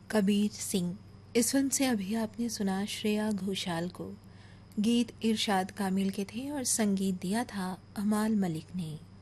कबीर सिंह। इस फिल्म से अभी आपने सुना श्रेया घोषाल को। गीत इरशाद कामिल के थे और संगीत दिया था अमाल मलिक ने।